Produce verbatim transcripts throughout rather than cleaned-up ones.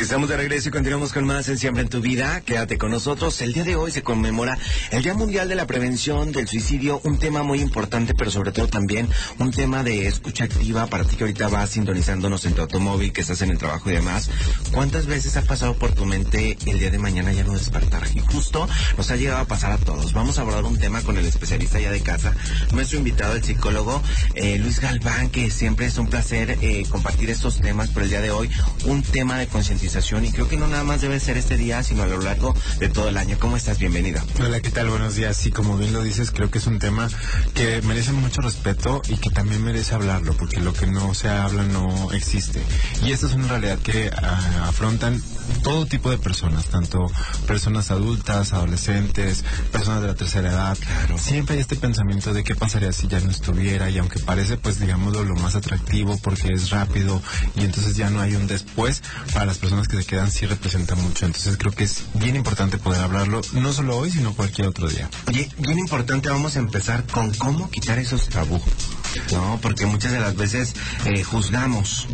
Estamos de regreso y continuamos con más en Siempre en tu Vida. Quédate con nosotros. El día de hoy se conmemora el Día Mundial de la Prevención del Suicidio, un tema muy importante, pero sobre todo también un tema de escucha activa para ti que ahorita vas sintonizándonos en tu automóvil, que estás en el trabajo y demás. ¿Cuántas veces ha pasado por tu mente el día de mañana ya no despertar? Y justo nos ha llegado a pasar a todos. Vamos a abordar un tema con el especialista ya de casa, nuestro invitado, el psicólogo eh, Luis Galván, que siempre es un placer eh, compartir estos temas, pero el día de hoy un tema de concientización, y creo que no nada más debe ser este día, sino a lo largo de todo el año. ¿Cómo estás? Bienvenido. Hola, ¿qué tal? Buenos días. Sí, como bien lo dices, creo que es un tema que merece mucho respeto y que también merece hablarlo, porque lo que no se habla no existe. Y esta es una realidad que uh, afrontan todo tipo de personas, tanto personas adultas, adolescentes, personas de la tercera edad. Claro. Siempre hay este pensamiento de qué pasaría si ya no estuviera, y aunque parece, pues digámoslo, lo más atractivo porque es rápido y entonces ya no hay un después, para las personas que se quedan sí representa mucho. Entonces creo que es bien importante poder hablarlo, no solo hoy, sino cualquier otro día. Oye, bien importante, vamos a empezar con cómo quitar esos tabú, ¿no? Porque muchas de las veces eh, juzgamos,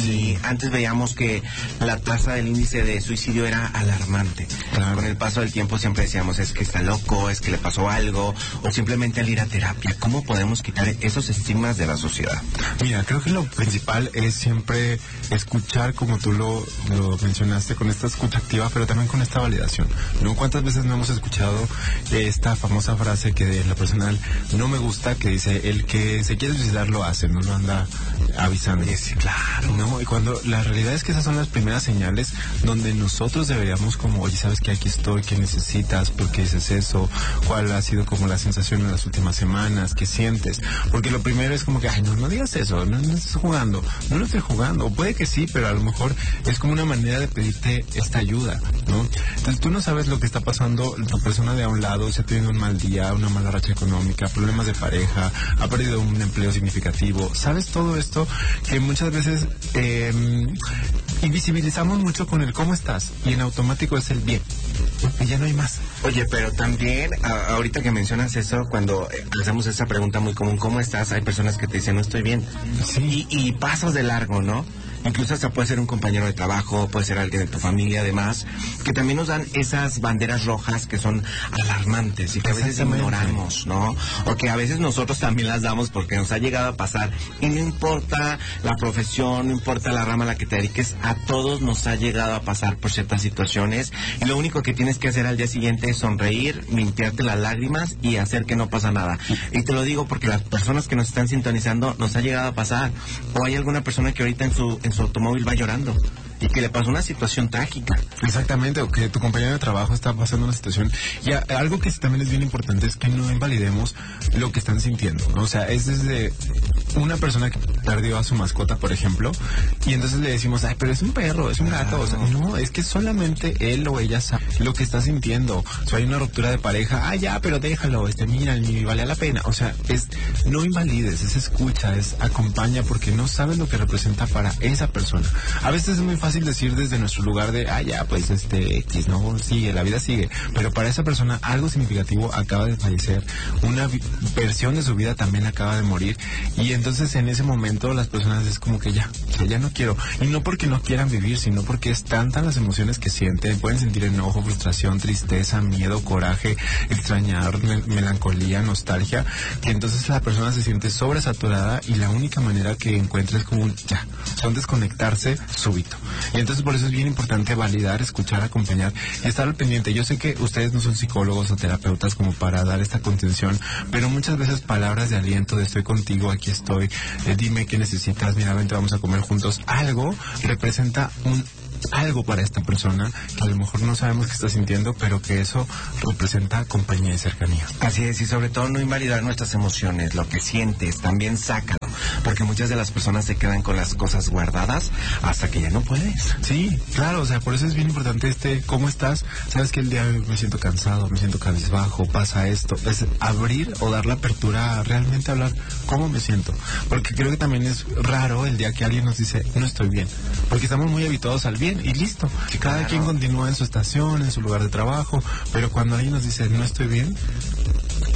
y antes veíamos que la tasa del índice de suicidio era alarmante. Claro. Con el paso del tiempo siempre decíamos, es que está loco, es que le pasó algo, o simplemente al ir a terapia. ¿Cómo podemos quitar esos estigmas de la sociedad? Mira, creo que lo principal es siempre escuchar, como tú lo, lo mencionaste, con esta escucha activa, pero también con esta validación, ¿no? ¿Cuántas veces no hemos escuchado esta famosa frase que en lo personal no me gusta, que dice, el que se quiere suicidar lo hace, no lo anda avisando? Sí, claro. No, y cuando la realidad es que esas son las primeras señales donde nosotros deberíamos como, oye, ¿sabes que aquí estoy? ¿Qué necesitas? ¿Por qué dices eso? ¿Cuál ha sido como la sensación en las últimas semanas? ¿Qué sientes? Porque lo primero es como que, ay, no, no digas eso, no, no estás jugando, no lo estoy jugando, o puede que sí, pero a lo mejor es como una manera de pedirte esta ayuda, ¿no? Entonces tú no sabes lo que está pasando tu persona de a un lado, si ha tenido un mal día, una mala racha económica, problemas de pareja, ha perdido un empleo significativo, ¿sabes todo esto? Que muchas veces eh, invisibilizamos mucho con el cómo estás, y en automático es el bien, y ya no hay más. Oye, pero también, a, ahorita que mencionas eso, cuando eh, hacemos esa pregunta muy común, ¿cómo estás? Hay personas que te dicen, no estoy bien. Sí. Y, y pasas de largo, ¿no? Incluso hasta puede ser un compañero de trabajo, puede ser alguien de tu familia, además, que también nos dan esas banderas rojas que son alarmantes y que a veces ignoramos, ¿no? O que a veces nosotros también las damos porque nos ha llegado a pasar, y no importa la profesión, no importa la rama a la que te dediques, a todos nos ha llegado a pasar por ciertas situaciones, y lo único que tienes que hacer al día siguiente es sonreír, limpiarte las lágrimas y hacer que no pasa nada. Y te lo digo porque las personas que nos están sintonizando nos ha llegado a pasar, o hay alguna persona que ahorita en su en su automóvil va llorando y que le pasó una situación trágica. Exactamente, o que tu compañero de trabajo está pasando una situación. Y a, algo que también es bien importante es que no invalidemos lo que están sintiendo, ¿no? O sea, es desde una persona que perdió a su mascota, por ejemplo, y entonces le decimos, ay, pero es un perro, es un gato. O sea, no, es que solamente él o ella sabe lo que está sintiendo. O sea, hay una ruptura de pareja, ah, ya, pero déjalo, este, mira, ni vale la pena. O sea, es, no invalides, es escucha, es acompaña, porque no sabes lo que representa para esa persona. A veces es muy fácil fácil decir desde nuestro lugar de, ah, ya, pues, este, X, no, sigue, la vida sigue, pero para esa persona algo significativo acaba de fallecer, una versión de su vida también acaba de morir, y entonces en ese momento las personas es como que ya, o sea, ya no quiero, y no porque no quieran vivir, sino porque es tantas las emociones que sienten, pueden sentir enojo, frustración, tristeza, miedo, coraje, extrañar, me melancolía, nostalgia, que entonces la persona se siente sobresaturada, y la única manera que encuentra es como un ya, son desconectarse súbito. Y entonces por eso es bien importante validar, escuchar, acompañar y estar al pendiente. Yo sé que ustedes no son psicólogos o terapeutas como para dar esta contención, pero muchas veces palabras de aliento, de estoy contigo, aquí estoy, eh, dime qué necesitas, mira, vente, vamos a comer juntos, algo representa un algo para esta persona que a lo mejor no sabemos qué está sintiendo, pero que eso representa compañía y cercanía. Así es, y sobre todo no invalidar nuestras emociones, lo que sientes, también sácalo, porque muchas de las personas se quedan con las cosas guardadas hasta que ya no puedes. Sí, claro, o sea, por eso es bien importante este, ¿cómo estás? Sabes que el día de hoy me siento cansado, me siento cabizbajo, pasa esto, es abrir o dar la apertura a realmente hablar cómo me siento, porque creo que también es raro el día que alguien nos dice, no estoy bien, porque estamos muy habituados al bien y listo, que cada claro. quien continúa en su estación, en su lugar de trabajo, pero cuando alguien nos dice no estoy bien,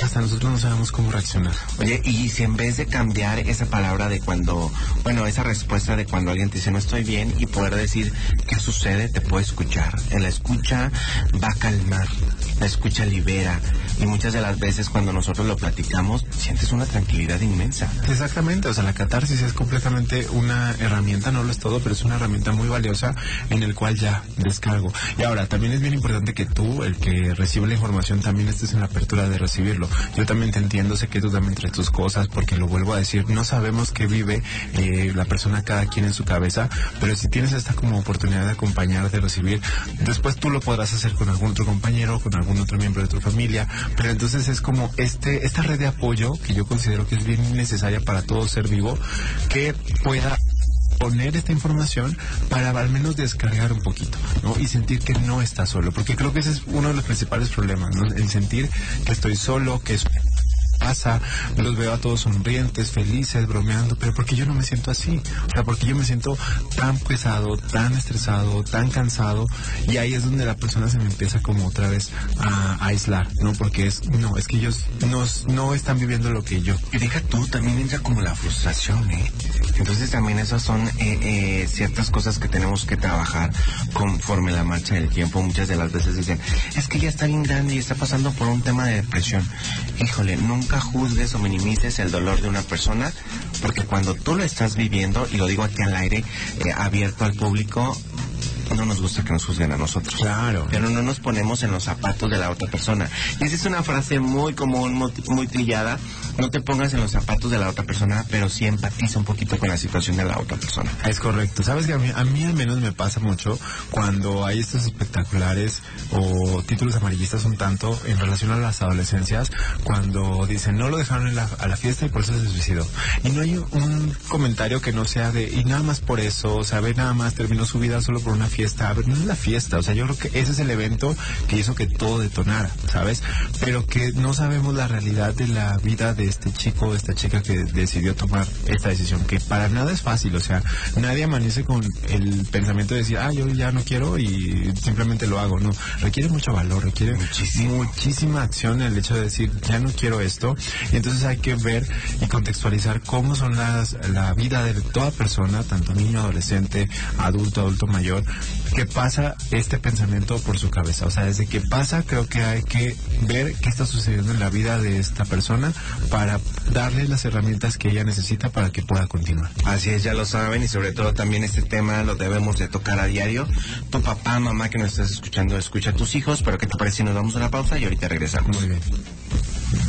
hasta nosotros no sabemos cómo reaccionar. Oye, y si en vez de cambiar esa palabra de cuando, bueno, esa respuesta de cuando alguien te dice no estoy bien y poder decir qué sucede, te puedo escuchar. En la escucha va a calmar, la escucha libera, y muchas de las veces cuando nosotros lo platicamos sientes una tranquilidad inmensa. Exactamente, o sea, la catarsis es completamente una herramienta, no lo es todo, pero es una herramienta muy valiosa en el cual ya descargo. Y ahora, también es bien importante que tú, el que recibe la información, también estés en la apertura de recibirlo. Yo también te entiendo, sé que tú también traes tus cosas, porque lo vuelvo a decir, no sabemos qué vive eh, la persona, cada quien en su cabeza, pero si tienes esta como oportunidad de acompañar, de recibir, después tú lo podrás hacer con algún otro compañero, con algún otro miembro de tu familia, pero entonces es como este esta red de apoyo que yo considero que es bien necesaria para todo ser vivo, que pueda poner esta información para al menos descargar un poquito, ¿no? Y sentir que no está solo, porque creo que ese es uno de los principales problemas, ¿no? El sentir que estoy solo, que es pasa, los veo a todos sonrientes, felices, bromeando, pero porque yo no me siento así, o sea, porque yo me siento tan pesado, tan estresado, tan cansado, y ahí es donde la persona se me empieza como otra vez a, a aislar, ¿no? Porque es, no, es que ellos no, no están viviendo lo que yo. Y deja tú, también entra como la frustración, ¿eh? Entonces también esas son eh, eh, ciertas cosas que tenemos que trabajar conforme la marcha del tiempo. Muchas de las veces dicen, es que ya está bien grande y está pasando por un tema de depresión. Híjole, nunca juzgues o minimices el dolor de una persona, porque cuando tú lo estás viviendo, y lo digo aquí al aire, eh, abierto al público, no nos gusta que nos juzguen a nosotros. Claro. Pero no nos ponemos en los zapatos de la otra persona. Y esa es una frase muy común, muy, muy trillada. No te pongas en los zapatos de la otra persona, pero sí empatiza un poquito con la situación de la otra persona. Es correcto. Sabes que a mí, a mí al menos me pasa mucho cuando hay estos espectaculares o títulos amarillistas un tanto en relación a las adolescencias, cuando dicen no lo dejaron en la, a la fiesta y por eso se suicidó. Y no hay un comentario que no sea de, y nada más por eso, o sea, ve, nada más terminó su vida solo por una fiesta. A ver, no es la fiesta, o sea, yo creo que ese es el evento que hizo que todo detonara, ¿sabes? Pero que no sabemos la realidad de la vida de este chico, de esta chica que decidió tomar esta decisión, que para nada es fácil, o sea, nadie amanece con el pensamiento de decir, ah, yo ya no quiero y simplemente lo hago, no, requiere mucho valor, requiere Muchísimo. muchísima acción el hecho de decir, ya no quiero esto, y entonces hay que ver y contextualizar cómo son las, la vida de toda persona, tanto niño, adolescente, adulto, adulto mayor, que pasa este pensamiento por su cabeza, o sea, desde que pasa creo que hay que ver qué está sucediendo en la vida de esta persona para darle las herramientas que ella necesita para que pueda continuar. Así es, ya lo saben, y sobre todo también este tema lo debemos de tocar a diario. Tu papá, mamá que nos estás escuchando, escucha a tus hijos, pero ¿qué te parece si nos damos una pausa y ahorita regresamos? Muy bien.